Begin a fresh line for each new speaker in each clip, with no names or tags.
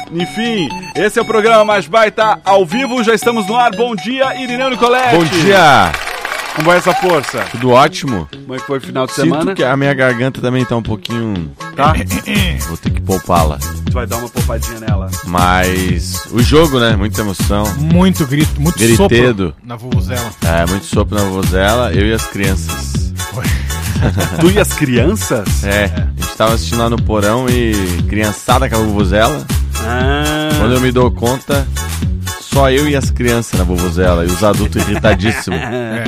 Enfim, esse é o programa Mais Baita ao vivo, já estamos no ar. Bom dia, Irineu Nicoletti.
Bom dia.
Como vai essa força?
Tudo ótimo.
Como é que foi o final de
Sinto
semana?
que a minha garganta também tá um pouquinho...
Tá?
Vou ter que poupá-la.
Tu vai dar uma poupadinha nela.
Mas o jogo, né? Muita emoção.
Muito grito, muito
Gritedo.
sopro na vuvuzela.
É, muito sopro na vovozela, eu e as crianças.
Tu e as crianças?
É, a gente tava assistindo lá no porão e criançada com a vovozela. Quando eu me dou conta, só eu e as crianças na vovozela e os adultos irritadíssimos.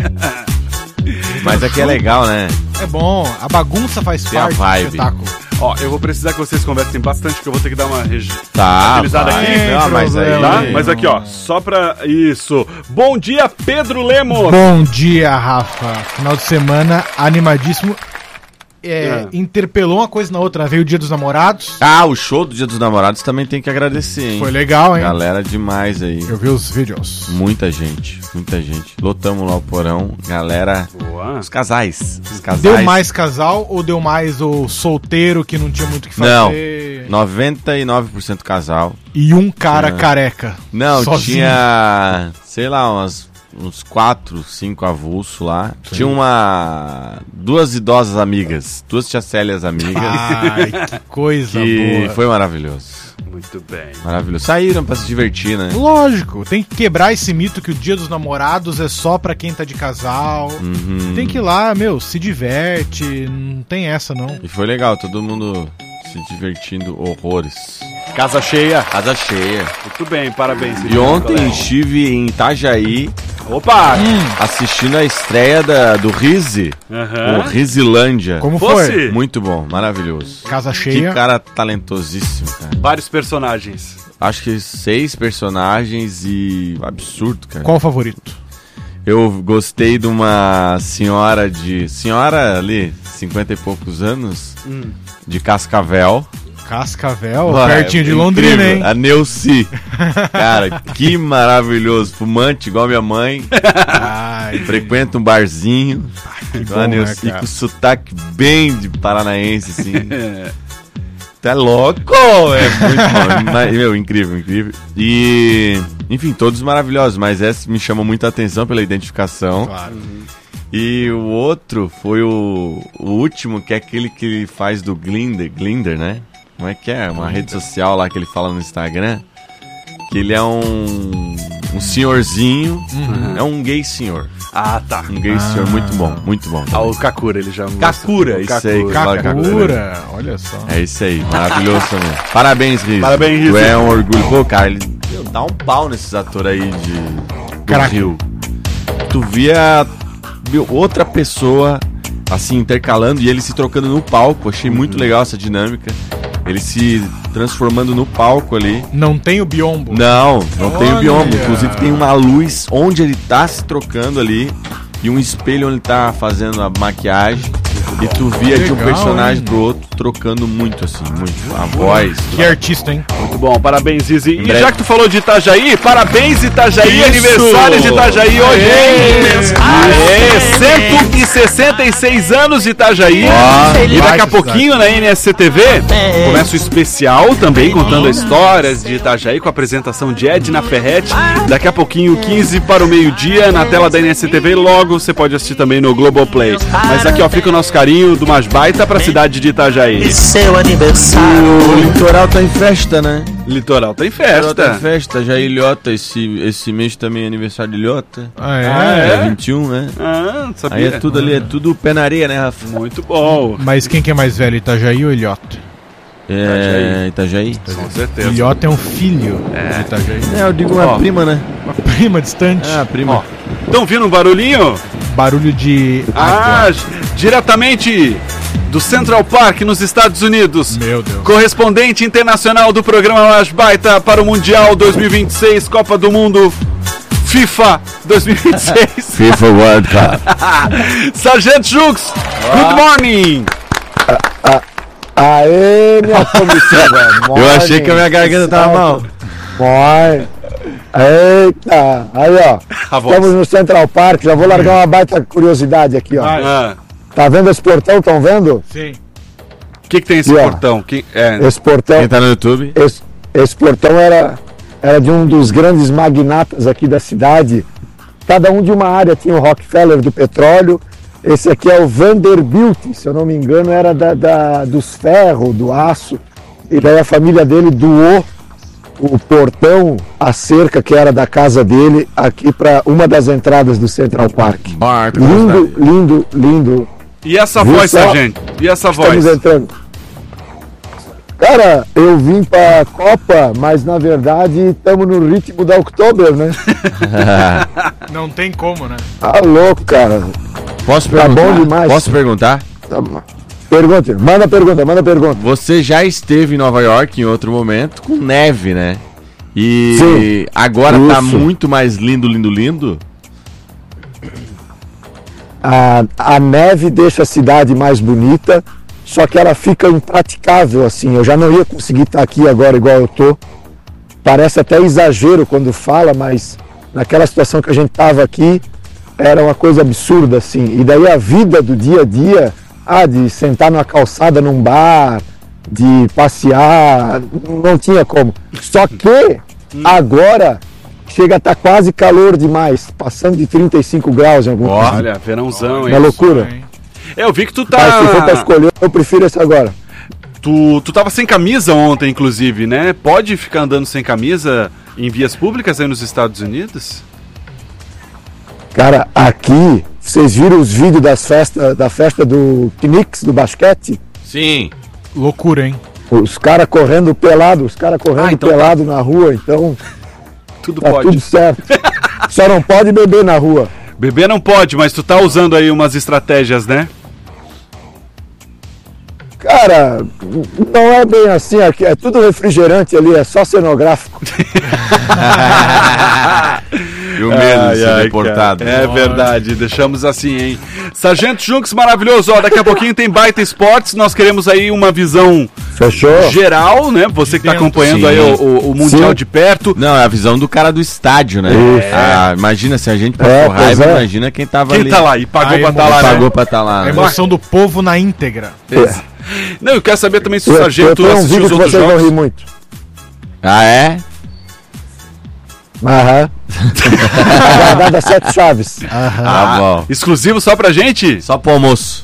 Mas aqui é legal, né?
É bom, a bagunça faz
Tem a
parte do
vibe.
espetáculo.
Ó, eu vou precisar que vocês conversem bastante, que eu vou ter que dar uma
Tá,
agilizada
vai.
aqui.
Não, mas aí...
Tá? Mas aqui, ó, só pra isso. Bom dia, Pedro Lemos.
Bom dia, Rafa. Final de semana, animadíssimo. Interpelou uma coisa na outra. Veio o Dia dos Namorados.
Ah, o show do Dia dos Namorados também tem que agradecer, hein?
Foi legal, hein?
Galera demais aí.
Eu vi os vídeos.
Muita gente. Lotamos lá o porão. Galera,
Boa.
os casais.
Deu mais casal ou deu mais o solteiro que não tinha muito o que fazer?
Não, 99% casal.
E um cara careca.
Não,
sozinho.
tinha, sei lá, uns 4, 5 avulsos lá.
Sim.
Tinha duas idosas amigas, duas tia Célias amigas.
Ai, que coisa
que
boa.
foi maravilhoso.
Muito bem.
Maravilhoso. Saíram pra se divertir, né?
Lógico, tem que quebrar esse mito que o Dia dos Namorados é só pra quem tá de casal. Tem que ir lá, se diverte, não tem essa não.
E foi legal, todo mundo se divertindo horrores.
Casa cheia.
Casa cheia.
Muito bem, parabéns.
E ontem estive em Itajaí.
Opa!
Assistindo a estreia do Rizzi, o Rizilândia.
Como
Fosse?
foi?
Muito bom, maravilhoso.
Casa
Que
cheia.
cara talentosíssimo, cara.
Vários personagens.
Acho que 6 personagens e absurdo, cara.
Qual o favorito?
Eu gostei de uma senhora ali, 50 e poucos anos, de Cascavel.
Cascavel,
Ué,
pertinho de
incrível.
Londrina, hein?
A Neuci. Cara, que maravilhoso. Fumante, igual minha mãe.
Ai,
Frequenta um barzinho.
que
A
bom, né,
Neuci
cara?
com sotaque bem de paranaense, assim. Tá louco! É muito bom. Meu, incrível. E, enfim, todos maravilhosos, mas essa me chamou muita atenção pela identificação.
Claro.
E o outro foi o último, que é aquele que ele faz do Glinder, né? Como é que é? Uma rede social lá que ele fala no Instagram. Que ele é um senhorzinho. É um gay senhor.
Ah, tá.
Um gay senhor muito bom.
Ah, o Kakura, ele já...
Kakura, isso aí. que fala
Kakura, olha só.
É isso aí, maravilhoso também. Parabéns, Riz.
Parabéns, Riz.
Tu é um orgulho. Pô, cara, ele dá um pau nesses atores aí do Rio. Tu via outra pessoa, assim, intercalando e ele se trocando no palco. Achei muito legal essa dinâmica. Ele se transformando no palco ali.
Não tem o biombo?
Não tem o biombo.
Olha.
Inclusive tem uma luz onde ele tá se trocando ali e um espelho onde ele tá fazendo a maquiagem. E tu via de um
Legal,
personagem
hein?
pro outro trocando muito, assim, muito. A voz.
Que artista, hein?
Muito bom, parabéns, Zizi. E
breve.
já que tu falou de Itajaí, parabéns, Itajaí,
Isso!
aniversário de Itajaí hoje, hein?
Aê!
166 anos de Itajaí. E daqui a
Baita
pouquinho na NSCTV começa o especial também contando histórias de Itajaí com a apresentação de Edna Ferretti. Daqui a pouquinho, 15 para o meio-dia, na tela da NSCTV. Logo você pode assistir também no Globoplay. Mas aqui, ó, fica o nosso carinho do Mais Baita pra cidade de Itajaí.
Seu aniversário.
O litoral tá em festa, né?
Litoral tem
Litoral tá em
festa.
festa. Já Ilhota, esse mês também é aniversário de Ilhota.
É?
21, né?
Ah, sabia.
Aí é tudo ali, é tudo pé na areia, né, Rafa?
Muito bom.
Mas quem que é mais velho, Itajaí ou Ilhota?
Itajaí.
Com certeza.
Ilhota é um filho de Itajaí.
É, eu digo uma
Ó.
prima, né?
Uma prima distante.
Ah, prima.
Estão ouvindo um barulhinho?
Barulho de água.
Diretamente do Central Park, nos Estados Unidos.
Meu Deus.
Correspondente internacional do programa Mais Baita para o Mundial 2026, Copa do Mundo, FIFA 2026.
FIFA World Cup.
Sargento Jux, good morning.
Aê, minha comissão,
Eu achei que a minha garganta tava mal.
Mãe. Eita, aí ó,
A voz.
estamos no Central Park, já vou largar uma baita curiosidade aqui, ó.
Ah,
Tá vendo esse portão, estão vendo?
Sim.
o que tem esse
E, ó.
portão?
Esse portão,
Quem tá no YouTube?
Esse portão era de um dos grandes magnatas aqui da cidade. Cada um de uma área. Tinha o Rockefeller do petróleo. Esse aqui é o Vanderbilt, se eu não me engano, era dos ferros, do aço. E daí a família dele doou o portão, a cerca que era da casa dele, aqui para uma das entradas do Central Park. Lindo.
E essa voz, sargento? E essa voz?
Estamos entrando. Cara, eu vim pra Copa, mas na verdade estamos no ritmo da Oktober, né?
Não tem como, né?
Tá louco, cara.
Posso perguntar?
Bom demais.
Posso perguntar?
Pergunta, manda pergunta.
Você já esteve em Nova York em outro momento com neve, né? E
Sim,
agora tá
isso.
muito mais lindo.
A neve deixa a cidade mais bonita, só que ela fica impraticável, assim. Eu já não ia conseguir estar aqui agora igual eu tô. Parece até exagero quando fala, mas naquela situação que a gente tava aqui, era uma coisa absurda, assim. E daí a vida do dia a dia, de sentar numa calçada num bar, de passear, não tinha como. Só que agora chega a estar quase calor demais, passando de 35 graus em algum lugar.
Olha, verãozão,
Uma
hein?
loucura.
Eu vi que tu
Mas se for pra
tá...
escolher, eu prefiro esse agora.
Tu tava sem camisa ontem, inclusive, né? Pode ficar andando sem camisa em vias públicas aí nos Estados Unidos?
Cara, aqui, vocês viram os vídeos da festa do Knicks, do basquete?
Sim.
Loucura, hein?
Os caras correndo pelado,
então
pelado na rua, então
Tudo
tá
pode.
tudo certo. Só não pode beber na rua.
Beber não pode, mas tu tá usando aí umas estratégias, né?
Cara, não é bem assim, aqui é tudo refrigerante ali, é só cenográfico.
E o medo de ser deportado.
Cara. É verdade, deixamos assim, hein? Sargento Junks, maravilhoso. Ó, daqui a pouquinho tem Baita Esportes. Nós queremos aí uma visão
Fechou?
geral, né? Você que tá acompanhando
Sim.
aí o Mundial
Sim.
de perto.
Não, é a visão do cara do estádio, né?
Isso.
Imagina se a gente
É,
passou
pois
raiva,
é.
imagina quem tava
Quem
ali.
tá lá e pagou
Aí,
pra estar lá, né?
Pagou pra estar lá.
A
né?
emoção do povo na íntegra.
Não, eu quero saber também se o
Eu
Sargento
tenho um
assistiu
vídeo
os
que
outros
vocês vão rir
jogos.
muito.
Ah, é?
Aham. Guardada 7 chaves.
Ah, bom.
Exclusivo só pra gente?
Só pro almoço.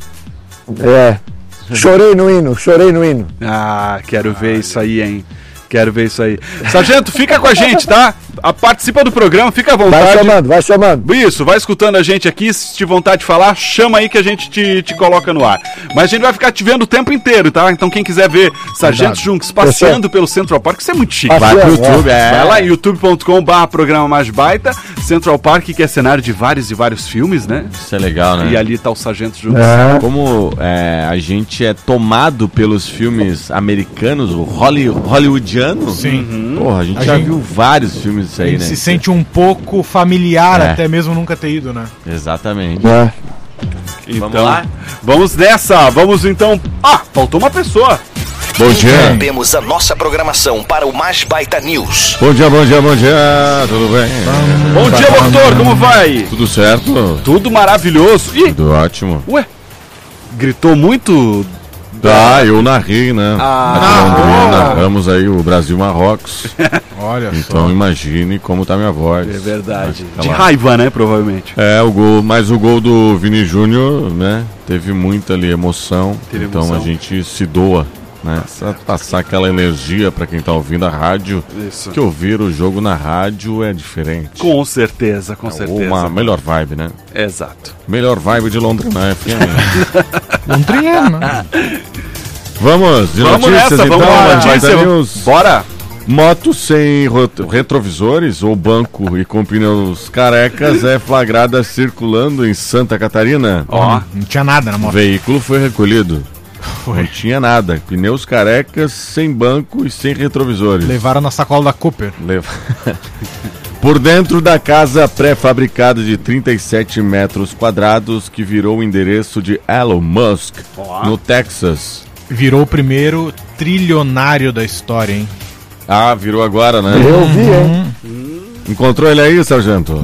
É. Chorei no hino.
Ah, quero ver isso aí, hein? Quero ver isso aí. Sargento, fica com a gente, tá? Participa do programa, fica à vontade.
Vai chamando.
Isso, vai escutando a gente aqui, se tiver vontade de falar, chama aí que a gente te coloca no ar. Mas a gente vai ficar te vendo o tempo inteiro, tá? Então quem quiser ver Sargento Junks passeando pelo Central Park, isso é muito chique.
Vai pro YouTube,
Vai lá, youtube.com/programa mais baita, Central Park, que é cenário de vários e vários filmes, né?
Isso é legal, né?
E ali tá o Sargento Junks.
Como a gente é tomado pelos filmes americanos, o hollywoodiano,
Sim.
porra, a gente
A
já
gente-
viu vários filmes disso
A
aí,
gente
né?
se sente um pouco familiar,
É.
até mesmo nunca ter ido, né?
Exatamente.
É.
Então,
Vamos lá?
vamos nessa, vamos então... Ah, faltou uma pessoa.
Bom dia.
Temos a nossa programação para o Mais Baita News.
Bom dia, tudo bem?
Bom dia, doutor, como vai?
Tudo certo?
Tudo maravilhoso. Ih,
Tudo ótimo.
ué, gritou muito...
Tá, eu narrei, né?
Ah,
narramos aí o Brasil-Marrocos.
Olha
Então imagine como tá minha voz.
É verdade.
Tá
De
lá.
raiva, né, provavelmente.
O gol, mas o gol do Vini Júnior, né? Teve muita ali emoção.
Teve
então
emoção.
a gente se doa, né? Pra passar aquela energia pra quem tá ouvindo a rádio.
Isso.
Que ouvir o jogo na rádio é diferente.
Com certeza, com certeza.
Uma melhor vibe, né?
Exato.
Melhor vibe de Londrina FM.
Londrina, né?
Vamos, de
Vamos
notícias
nessa,
então.
vamos lá,
Baita
notícia.
News.
Bora.
Moto sem retrovisores ou banco e com pneus carecas é flagrada circulando em Santa Catarina.
Ó,
Não tinha nada na
O
moto.
veículo foi recolhido.
Foi.
Não tinha nada. Pneus carecas, sem banco e sem retrovisores.
Levaram na sacola da Cooper.
Leva- Por dentro da casa pré-fabricada de 37 metros quadrados que virou o endereço de Elon Musk,
Ó.
no Texas.
Virou o primeiro trilionário da história, hein?
Ah, virou agora, né?
Eu vi, hein?
Encontrou ele aí, sargento?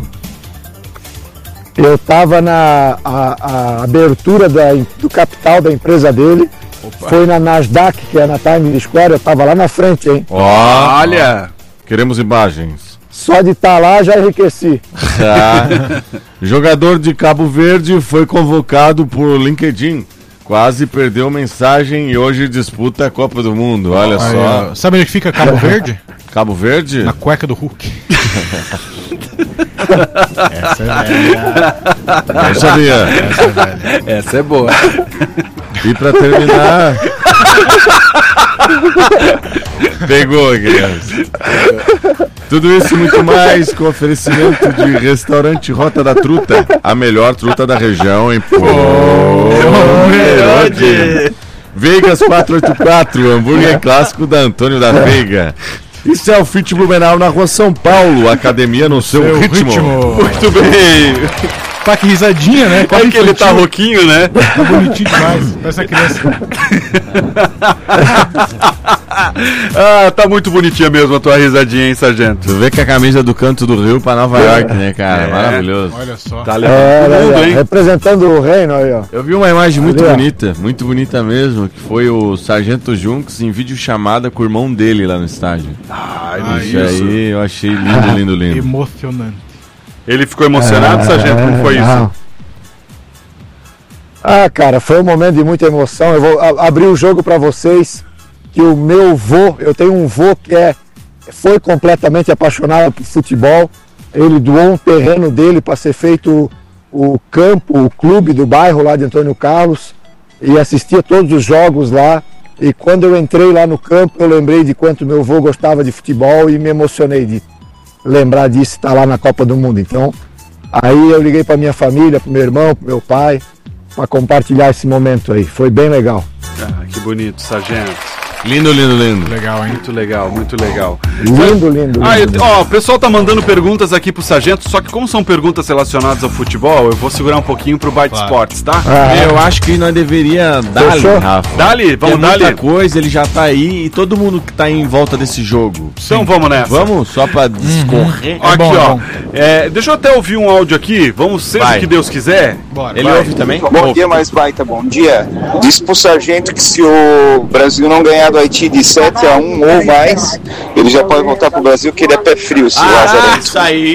Eu tava na a abertura do capital da empresa dele Foi na Nasdaq, que é na Times Square, eu tava lá na frente, hein?
Olha!
Queremos imagens.
Só de estar lá já enriqueci.
Jogador de Cabo Verde foi convocado por LinkedIn. Quase perdeu mensagem e hoje disputa a Copa do Mundo. Olha só.
Sabe onde fica Cabo Verde?
Cabo Verde?
Na cueca do Hulk. Essa é velha.
Não sabia.
Essa é velha.
Essa é boa.
E pra terminar... Pegou, criança. Tudo isso e muito mais com oferecimento de Restaurante Rota da Truta, a melhor truta da região em Pomerode. Vegas 484, hambúrguer clássico da Antônio da Veiga. E Selfit Blumenau na Rua São Paulo, academia no seu ritmo.
Muito bem.
Tá que risadinha, né?
Olha que ele tá rouquinho, né?
Tá bonitinho demais. Parece a criança.
Tá muito bonitinha mesmo a tua risadinha, hein, sargento?
Tu vê que a camisa do Canto do Rio pra Nova York, né, cara? Maravilhoso.
Olha só.
Tá levando o mundo, hein?
Representando o reino aí, ó.
Eu vi uma imagem muito bonita mesmo, que foi o Sargento Junks em videochamada com o irmão dele lá no estádio. Isso aí eu achei lindo.
Emocionante.
Ele ficou emocionado, sargento? Como foi isso?
Cara, foi um momento de muita emoção. Eu vou abrir o jogo para vocês. Que o meu vô, eu tenho um vô que foi completamente apaixonado por futebol. Ele doou um terreno dele para ser feito o campo, o clube do bairro lá de Antônio Carlos, e assistia todos os jogos lá. E quando eu entrei lá no campo, eu lembrei de quanto meu vô gostava de futebol e me emocionei de lembrar disso, estar lá na Copa do Mundo. Então, aí eu liguei para minha família, para meu irmão, para meu pai, para compartilhar esse momento aí. Foi bem legal.
Que bonito, sargento.
Lindo.
Legal, hein?
Muito legal.
Lindo.
O pessoal tá mandando perguntas aqui pro sargento, só que como são perguntas relacionadas ao futebol, eu vou segurar um pouquinho pro Byte Sports, tá?
Eu acho que nós deveria dar-lhe, Rafa.
Dá-lhe, vamos dar-lhe.
Muita coisa, ele já tá aí e todo mundo que tá em volta desse jogo.
Então vamos nessa.
Vamos, só pra discorrer.
Aqui, ó. Deixa eu até ouvir um áudio aqui. Vamos ser o que Deus quiser.
Bora.
Ele ouve também?
Bom dia, mais baita, bom dia. Diz pro sargento que se o Brasil não ganhar do Haiti de 7-1 ou mais, ele já pode voltar pro Brasil, que ele é pé frio, se Lázaro.
Isso aí,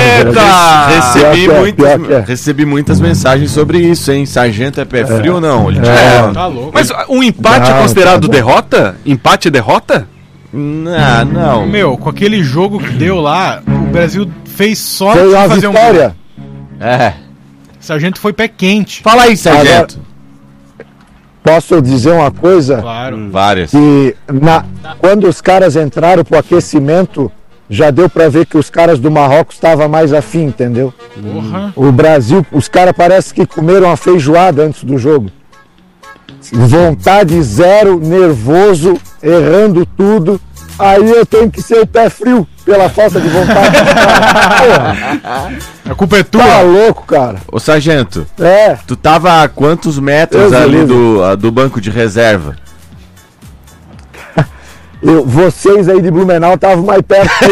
Eita!
Recebi muitas mensagens sobre isso, hein? Sargento é pé frio ou não?
Tá louco.
Mas um empate é considerado derrota? Empate é derrota?
Não.
Meu, com aquele jogo que deu lá, o Brasil fez só
Foi uma
fazer
vitória.
um gol. Sargento foi pé quente.
Fala aí, sargento.
Posso dizer uma coisa?
Claro.
Várias.
Que quando os caras entraram pro aquecimento, já deu para ver que os caras do Marrocos estavam mais afim, entendeu?
Porra.
O Brasil, os caras parece que comeram a feijoada antes do jogo. Vontade zero, nervoso, errando tudo. Aí eu tenho que ser o pé frio pela falta de vontade.
A culpa é tua.
Tá louco, cara.
Ô, sargento,
É.
tu tava a quantos metros
Deus
ali
livre.
do banco de reserva?
Vocês aí de Blumenau estavam mais perto que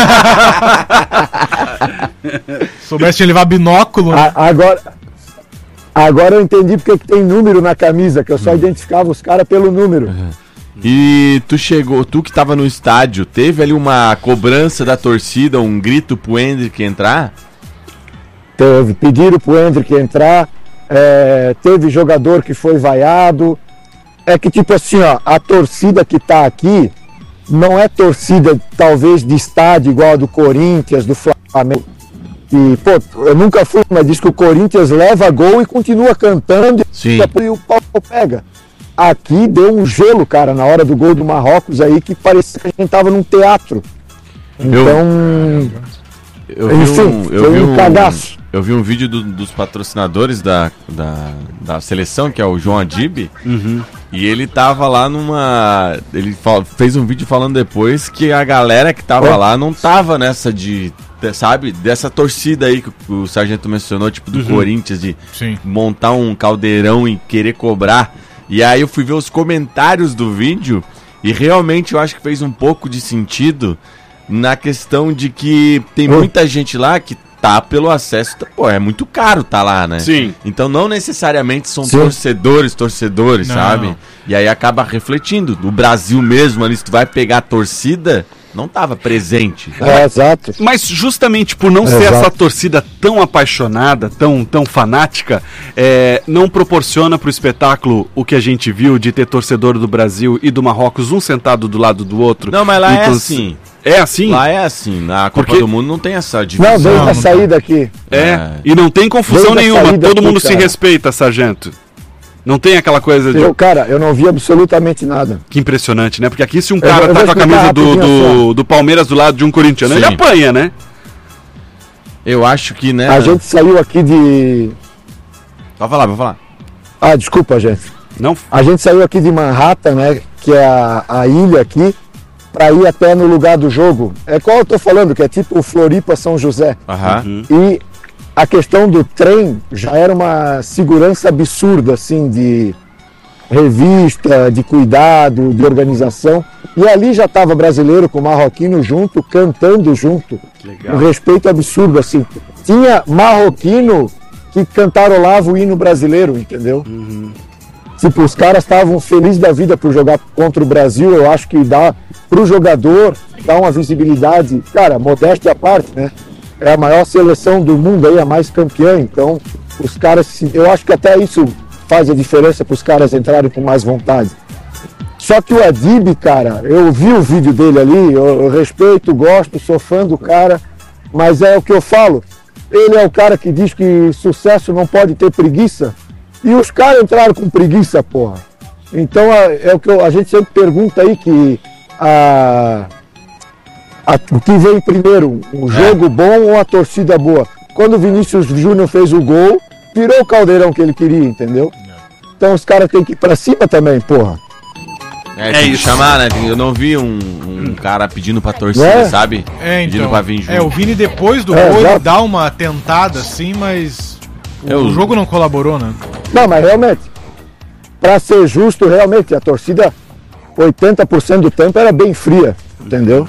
eu.
Soubesse levar binóculo. Né?
Agora eu entendi porque que tem número na camisa, que eu só identificava os caras pelo número.
E tu que tava no estádio, teve ali uma cobrança da torcida, um grito pro Hendrick entrar?
Teve, pediram pro Hendrick entrar, teve jogador que foi vaiado. É que tipo assim, ó, a torcida que tá aqui não é torcida talvez de estádio igual a do Corinthians, do Flamengo. E, pô, eu nunca fui, mas diz que o Corinthians leva gol e continua cantando.
Sim.
E o pau pega. Aqui deu um gelo, cara, na hora do gol do Marrocos aí, que parecia que a gente tava num teatro. Então, cagaço.
Eu vi um vídeo dos patrocinadores da seleção, que é o João Adib, e ele tava lá ele fez um vídeo falando depois que a galera que tava lá não tava nessa sabe, dessa torcida aí que o sargento mencionou, tipo do Corinthians, de montar um caldeirão e querer cobrar. E aí eu fui ver os comentários do vídeo e realmente eu acho que fez um pouco de sentido na questão de que tem muita gente lá que tá pelo acesso, pô, é muito caro tá lá, né?
Sim.
Então não necessariamente são
Sim.
torcedores,
Não.
sabe? E aí acaba refletindo. No Brasil mesmo, ali, se tu vai pegar a torcida, não tava presente.
Exato.
Mas justamente por não ser
Exato.
essa torcida tão apaixonada, tão fanática, não proporciona pro espetáculo o que a gente viu de ter torcedor do Brasil e do Marrocos um sentado do lado do outro.
Não, mas lá é
Então,
assim.
É assim?
Lá é assim. Na Copa
Porque-
do Mundo não tem essa divisão.
Não, desde
não
a
tem.
saída aqui.
E não tem confusão
Desde a
nenhuma,
saída
todo
aqui,
mundo se
cara.
respeita, sargento. Não tem aquela coisa de...
Eu não vi absolutamente nada.
Que impressionante, né? Porque aqui se um
Eu
cara
vou
tá com a camisa
explicar rapidinho,
do Palmeiras do lado de um corintiano, ele
Sim.
apanha, né?
Eu acho que, né?
A gente saiu aqui de...
Pode falar.
Ah, desculpa, gente.
Não...
A gente saiu aqui de Manhattan, né? Que é a ilha aqui, para ir até no lugar do jogo. É qual eu tô falando, que é tipo o Floripa São José.
Aham.
E a questão do trem já era uma segurança absurda, assim, de revista, de cuidado, de organização. E ali já estava brasileiro com marroquino junto, cantando junto.
Legal.
Um respeito absurdo, assim. Tinha marroquino que cantarolava o hino brasileiro, entendeu? Tipo, os caras estavam felizes da vida por jogar contra o Brasil. Eu acho que dá pro jogador, dá uma visibilidade, cara, modéstia à parte, né? É a maior seleção do mundo aí, a mais campeã. Então, os caras, eu acho que até isso faz a diferença para os caras entrarem com mais vontade. Só que o Adib, cara, eu vi o vídeo dele ali, eu respeito, gosto, sou fã do cara, mas é o que eu falo. Ele é o cara que diz que sucesso não pode ter preguiça. E os caras entraram com preguiça, porra. Então é o que a gente sempre pergunta aí, que o que vem primeiro, um jogo bom ou a torcida boa? Quando o Vinícius Júnior fez o gol, virou o caldeirão que ele queria, entendeu? Então os caras têm que ir pra cima também, porra.
Tem que
isso.
chamar, né? Eu não vi um cara pedindo pra torcida,
É?
sabe? Pedindo pra vir junto.
O Vini depois do
É,
gol ele
exato.
dá uma tentada assim, mas o
Eu-
jogo não colaborou, né?
Não, mas realmente, pra ser justo, realmente, a torcida 80% do tempo era bem fria, entendeu?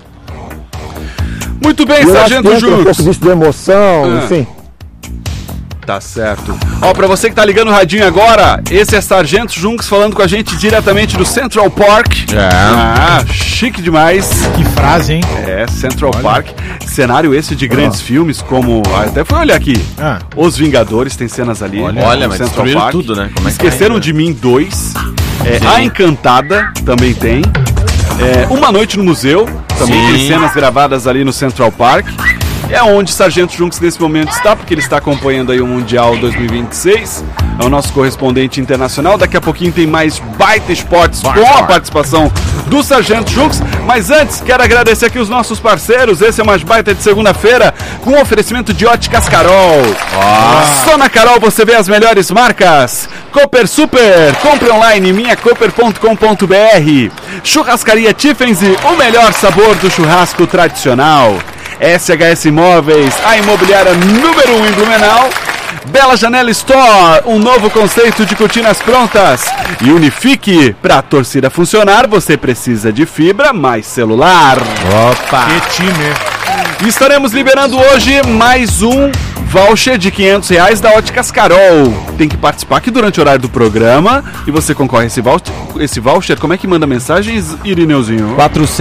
Muito bem,
E eu acho
Sargento
que entra um
Jux.
pouco disso de emoção, enfim.
Tá certo. Ó, pra você que tá ligando o radinho agora, esse é Sargento Junks falando com a gente diretamente do Central Park. Ah, chique demais.
Que frase, hein?
É, Central Park. Cenário esse de grandes filmes como... Até fui olhar aqui.
Ah.
Os Vingadores, tem cenas ali.
Olha,
no
mas
Central
destruíram
Park.
tudo, né? Como é que
Esqueceram
é?
de Mim 2. A Encantada também tem. Uma Noite no Museu. Também
Sim.
tem cenas gravadas ali no Central Park. É onde Sargento Junks nesse momento está, porque ele está acompanhando aí o Mundial 2026. É o nosso correspondente internacional. Daqui a pouquinho tem mais Baita Esportes com a participação do Sargento Junks. Mas antes, quero agradecer aqui os nossos parceiros. Esse é o Mais Baita de segunda-feira, com o oferecimento de Óticas Carol. Só na Carol você vê as melhores marcas. Cooper Super, compre online minhacooper.com.br. Churrascaria Tiffenzy, o melhor sabor do churrasco tradicional. SHS Imóveis, a imobiliária número 1 em Blumenau. Bela Janela Store, um novo conceito de cortinas prontas. E Unifique, para a torcida funcionar, você precisa de fibra mais celular.
Opa!
Que time.
E estaremos liberando hoje mais um voucher de R$500 da Óticas Carol. Tem que participar aqui durante o horário do programa e você concorre a esse voucher. Como é que manda mensagens, Irineuzinho?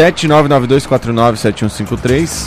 47992497153,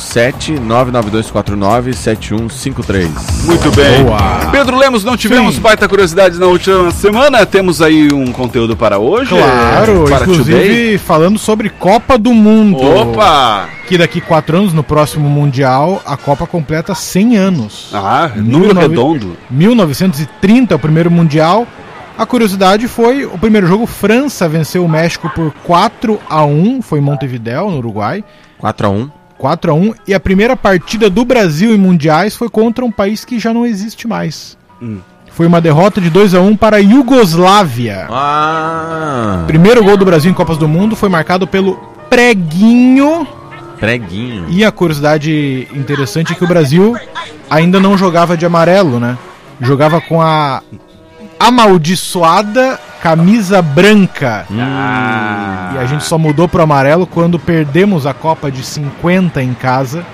47992497153.
Muito bem.
Boa.
Pedro Lemos, não tivemos
Sim.
baita curiosidade na última semana. Temos aí um conteúdo para hoje.
Claro,
para
inclusive
today.
falando sobre Copa do Mundo.
Opa!
Que daqui 4 anos, no próximo Mundial, a Copa completa 100 anos.
Ah, número
19
redondo.
1930, o primeiro Mundial. A curiosidade foi, o primeiro jogo, França venceu o México por 4-1, foi em Montevidéu, no Uruguai.
4x1.
4-1, e a primeira partida do Brasil em Mundiais foi contra um país que já não existe mais. Foi uma derrota de 2-1 para a Iugoslávia.
Ah!
Primeiro gol do Brasil em Copas do Mundo foi marcado pelo Preguinho.
Preguinho.
E a curiosidade interessante é que o Brasil ainda não jogava de amarelo, né? Jogava com a amaldiçoada camisa branca. E a gente só mudou pro amarelo quando perdemos a Copa de 50 em casa.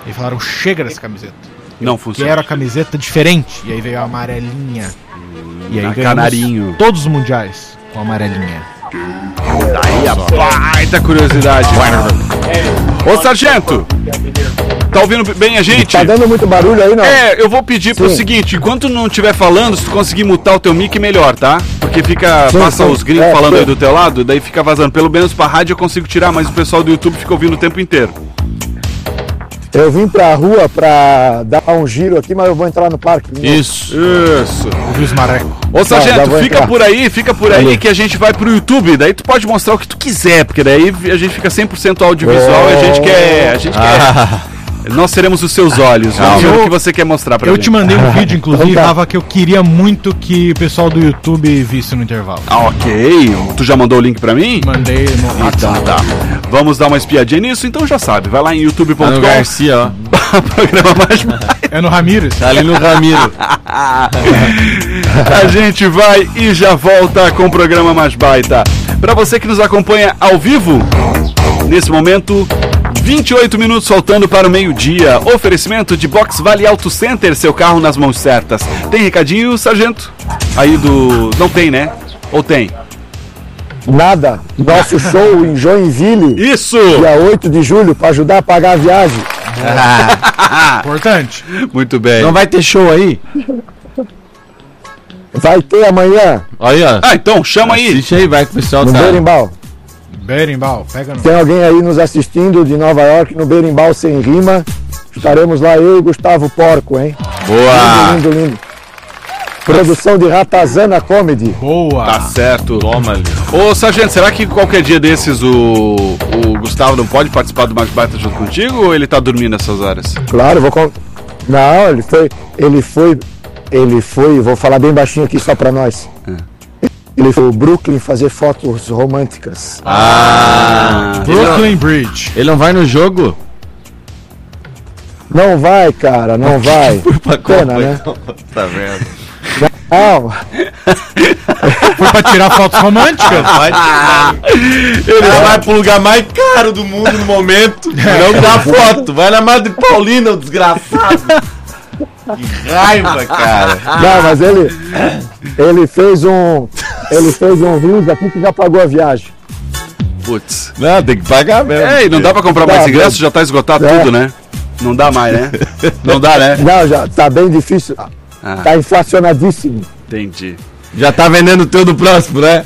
E falaram, chega dessa camiseta.
Não funciona.
Quero a camiseta diferente. E aí veio a amarelinha. E aí ganhamos
canarinho.
todos os mundiais com a amarelinha.
Daí a baita curiosidade. Ô, Sargento, tá ouvindo bem a gente?
Tá dando muito barulho aí, não?
Eu vou pedir pro seguinte, enquanto não estiver falando, se tu conseguir mutar o teu mic, melhor, tá? Porque passa os gringos falando aí do teu lado, daí fica vazando. Pelo menos pra rádio eu consigo tirar, mas o pessoal do YouTube fica ouvindo o tempo inteiro.
Eu vim pra rua pra dar um giro aqui, mas eu vou entrar no parque.
Isso.
Ouvi os marecos.
Ô, Sargento,
vou
fica
entrar.
por aí que a gente vai pro YouTube, daí tu pode mostrar o que tu quiser, porque daí a gente fica 100% audiovisual e a gente quer... Nós seremos os seus olhos. Vamos ver o que você quer mostrar pra
Eu
gente.
te mandei um vídeo, inclusive,
Então tá.
Rafa, que eu queria muito que o pessoal do YouTube visse no intervalo.
Ok, tu já mandou o link pra mim?
Mandei no WhatsApp.
Tá. Vamos dar uma espiadinha nisso? Então já sabe, vai lá em youtube.com.
Tá no Garcia, ó.
Programa mais...
É no Ramírez?
Tá ali no Ramiro.
A gente vai e já volta com o programa mais baita. Pra você que nos acompanha ao vivo, nesse momento, 28 minutos faltando para o meio-dia. Oferecimento de Box Vale Auto Center, seu carro nas mãos certas. Tem recadinho, Sargento? Aí do... Não tem, né? Ou tem?
Nada. Nosso show em Joinville,
Isso!
dia 8 de julho, pra ajudar a pagar a viagem.
Importante.
Muito bem.
Não vai ter show aí?
Vai ter amanhã,
Aí, ó.
Então, chama aí.
Assiste aí, vai que o pessoal
no
tá...
Berimbau.
Berimbau, pega no...
Tem alguém aí nos assistindo de Nova York, no Berimbau Sem Rima. Estaremos lá, eu e Gustavo Porco, hein?
Boa!
Lindo, lindo, lindo. Produção de Ratazana Comedy.
Boa.
Tá certo.
Toma ali.
Ô, Sargento, será que qualquer dia desses o Gustavo não pode participar do Mais Baita junto contigo ou ele tá dormindo nessas horas?
Claro, Não, ele foi, vou falar bem baixinho aqui só pra nós. Ele foi ao Brooklyn fazer fotos românticas.
Brooklyn Bridge.
Ele não vai no jogo?
Não vai, cara, não vai. Pena, né?
Tá vendo?
Não,
Foi pra tirar fotos românticas?
Ele vai pro lugar mais caro do mundo no momento. Não dá foto. Vai na Madre Paulina, o desgraçado. Que raiva, cara.
não, mas ele fez um Rios aqui que já pagou a viagem.
Putz.
Não, tem que pagar mesmo.
E não dá pra comprar mais
Dá,
ingressos? Já tá esgotado
É.
tudo, né? Não dá mais, né? Não dá, né?
Não, já tá bem difícil. Tá inflacionadíssimo.
Entendi.
Já tá vendendo o teu do próximo, né?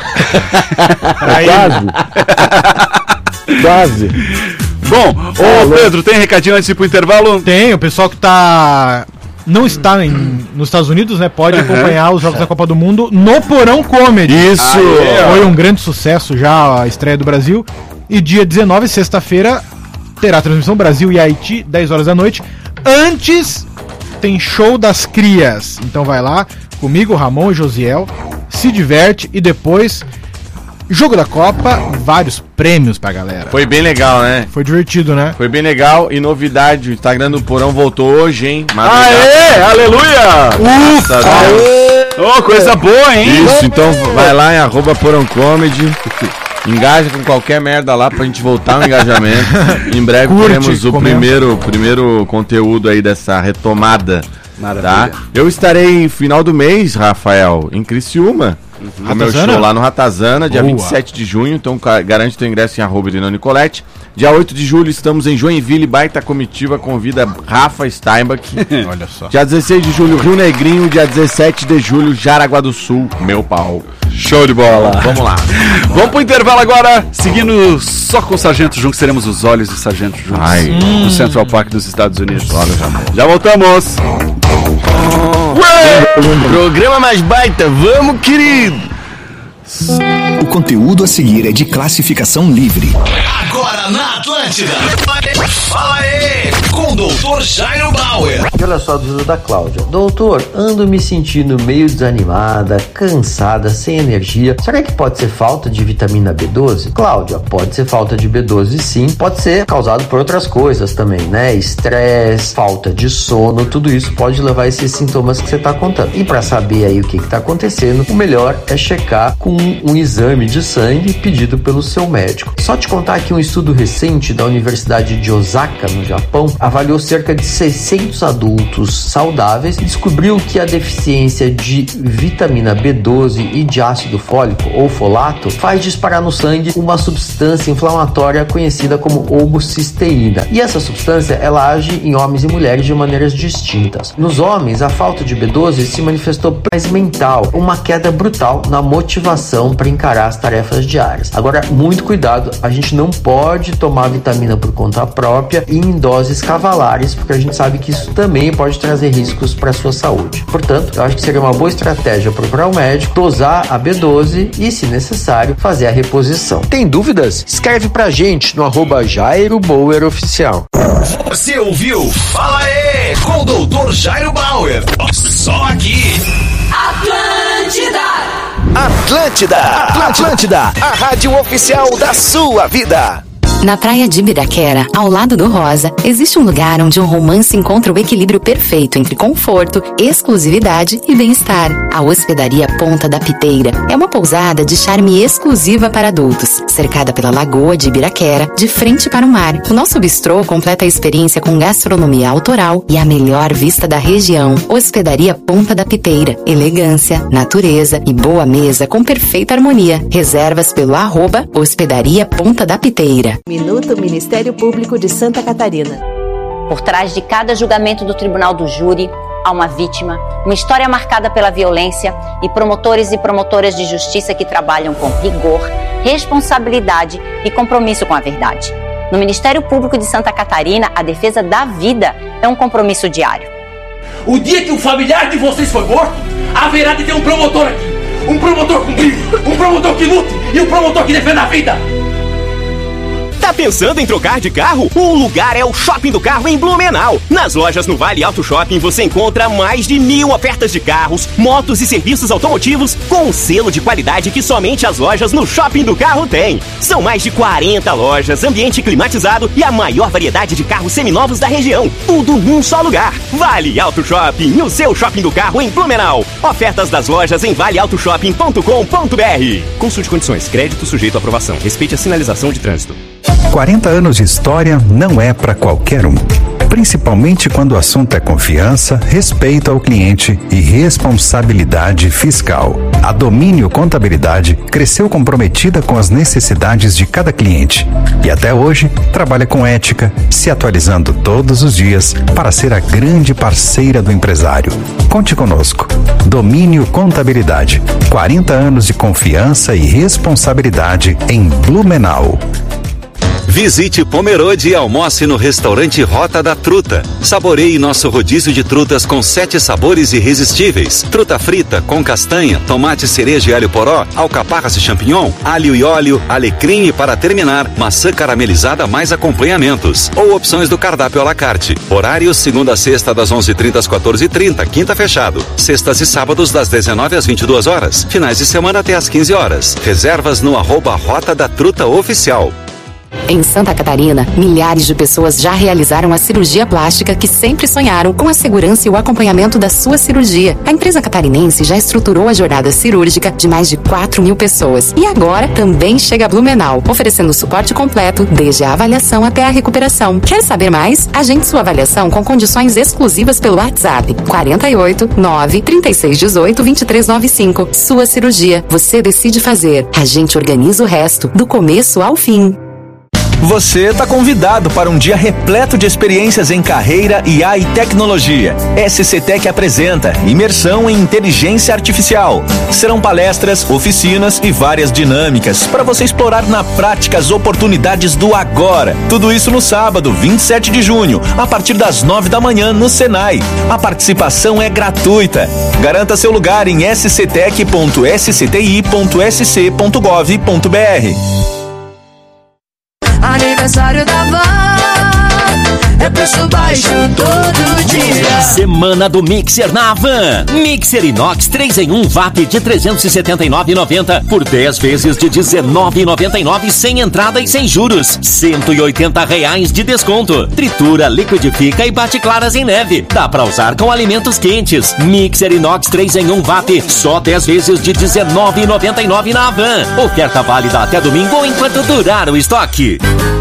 Quase.
Bom, ô Pedro, tem recadinho antes de ir pro intervalo?
Tem, o pessoal que não está nos Estados Unidos, né? Pode acompanhar os Jogos da Copa do Mundo no Porão Comedy.
Isso!
Foi um grande sucesso já a estreia do Brasil. E dia 19, sexta-feira, terá a transmissão Brasil e Haiti, 10 horas da noite. Antes, tem show das crias. Então vai lá, comigo, Ramon e Josiel, se diverte e depois... Jogo da Copa, vários prêmios pra galera.
Foi bem legal, né?
Foi divertido, né?
Foi bem legal e novidade, o Instagram do Porão voltou hoje, hein?
Aê! Aleluia!
Ufa!
Ô, coisa boa, hein?
Isso, então vai lá em @Porão Comedy. Engaja com qualquer merda lá pra gente voltar no engajamento. Em breve
Curte,
teremos o
comenta.
primeiro conteúdo aí dessa retomada.
Maravilha.
Tá? Eu estarei final do mês, Rafael, em Criciúma. No meu
Ratazana?
show lá no Ratazana, dia
Boa.
27 de junho. Então garante teu ingresso em @Irineu Nicolete. Dia 8 de julho estamos em Joinville, baita comitiva, convida Rafa Steinbach.
Olha só.
Dia 16 de julho, Rio Negrinho. Dia 17 de julho, Jaraguá do Sul, meu pau.
Show de bola.
Vamos lá.
Vamos pro intervalo agora, seguindo só com o Sargento Juntos, seremos os olhos do Sargento Juntos
Ai.
no Central Park dos Estados Unidos. Já voltamos.
Programa mais baita, vamos, querido!
O conteúdo a seguir é de classificação livre.
Agora na Atlântida. Fala aí, com o Dr. Jairo Bauer.
E olha só, dúvida da Cláudia. Doutor, ando me sentindo meio desanimada, cansada, sem energia. Será que pode ser falta de vitamina B12? Cláudia, pode ser falta de B12 sim. Pode ser causado por outras coisas também, né? Estresse, falta de sono, tudo isso pode levar a esses sintomas que você está contando. E para saber aí o que está acontecendo, o melhor é checar com um exame de sangue pedido pelo seu médico. Só te contar aqui um estudo recente recente da Universidade de Osaka, no Japão, avaliou cerca de 600 adultos saudáveis e descobriu que a deficiência de vitamina B12 e de ácido fólico ou folato faz disparar no sangue uma substância inflamatória conhecida como homocisteína. E essa substância, ela age em homens e mulheres de maneiras distintas. Nos homens, a falta de B12 se manifestou mais mental, uma queda brutal na motivação para encarar as tarefas diárias. Agora, muito cuidado, a gente não pode tomar vitamina por conta própria e em doses cavalares, porque a gente sabe que isso também pode trazer riscos para a sua saúde. Portanto, eu acho que seria uma boa estratégia procurar um médico, dosar a B12 e, se necessário, fazer a reposição. Tem dúvidas? Escreve pra gente no @JairoBauerOficial.
Você ouviu? Fala aí, com o Dr. Jairo Bauer. Só aqui.
Atlântida, a rádio oficial da sua vida.
Na praia de Ibiraquera, ao lado do Rosa, existe um lugar onde um romance encontra o equilíbrio perfeito entre conforto, exclusividade e bem-estar. A Hospedaria Ponta da Piteira é uma pousada de charme exclusiva para adultos, cercada pela Lagoa de Ibiraquera, de frente para o mar. O nosso bistrô completa a experiência com gastronomia autoral e a melhor vista da região. Hospedaria Ponta da Piteira. Elegância, natureza e boa mesa com perfeita harmonia. Reservas pelo @Hospedaria Ponta da Piteira.
Minuto Ministério Público de Santa Catarina.
Por trás de cada julgamento do Tribunal do Júri, há uma vítima, uma história marcada pela violência e promotores e promotoras de justiça que trabalham com rigor, responsabilidade e compromisso com a verdade. No Ministério Público de Santa Catarina, a defesa da vida é um compromisso diário.
O dia que um familiar de vocês for morto, haverá de ter um promotor aqui. Um promotor com brilho, um promotor que lute e um promotor que defenda a vida.
Tá pensando em trocar de carro? O lugar é o Shopping do Carro em Blumenau. Nas lojas no Vale Auto Shopping você encontra mais de 1000 ofertas de carros, motos e serviços automotivos com um selo de qualidade que somente as lojas no Shopping do Carro têm. São mais de 40 lojas, ambiente climatizado e a maior variedade de carros seminovos da região. Tudo num só lugar. Vale Auto Shopping, o seu Shopping do Carro em Blumenau. Ofertas das lojas em valeautoshopping.com.br. Consulte condições. Crédito sujeito à aprovação. Respeite a sinalização de trânsito.
40 anos de história não é para qualquer um. Principalmente quando o assunto é confiança, respeito ao cliente e responsabilidade fiscal. A Domínio Contabilidade cresceu comprometida com as necessidades de cada cliente e até hoje trabalha com ética, se atualizando todos os dias para ser a grande parceira do empresário. Conte conosco. Domínio Contabilidade. 40 anos de confiança e responsabilidade em Blumenau.
Visite Pomerode e almoce no restaurante Rota da Truta. Saboreie nosso rodízio de trutas com 7 sabores irresistíveis. Truta frita com castanha, tomate, cereja e alho poró, alcaparras e champignon, alho e óleo, alecrim e, para terminar, maçã caramelizada mais acompanhamentos. Ou opções do cardápio à la carte. Horários segunda a sexta das 11h30 às 14h30, quinta fechado. Sextas e sábados das 19 às 22 horas. Finais de semana até às 15 horas. Reservas no @Rota da Truta Oficial.
Em Santa Catarina, milhares de pessoas já realizaram a cirurgia plástica que sempre sonharam com a segurança e o acompanhamento da sua cirurgia. A empresa catarinense já estruturou a jornada cirúrgica de mais de 4.000 pessoas e agora também chega a Blumenau, oferecendo suporte completo desde a avaliação até a recuperação. Quer saber mais? Agende sua avaliação com condições exclusivas pelo WhatsApp 48 9 36 18 23 95. Sua cirurgia, você decide fazer. A gente organiza o resto, do começo ao fim.
Você está convidado para um dia repleto de experiências em carreira, IA e tecnologia. SCTech apresenta Imersão em Inteligência Artificial. Serão palestras, oficinas e várias dinâmicas para você explorar na prática as oportunidades do agora. Tudo isso no sábado, 27 de junho, a partir das 9 da manhã no Senai. A participação é gratuita. Garanta seu lugar em sctech.sci.sc.gov.br.
Aniversário da Van é preço baixo todo dia.
Semana do Mixer na Havan. Mixer inox 3 em 1 VAP de R$ 379,90 por 10 vezes de R$ 19,99 sem entrada e sem juros. R$ 180 de desconto. Tritura, liquidifica e bate claras em neve. Dá pra usar com alimentos quentes. Mixer inox 3 em 1 VAP só 10 vezes de R$ 19,99 na Havan. Oferta válida até domingo ou enquanto durar o estoque.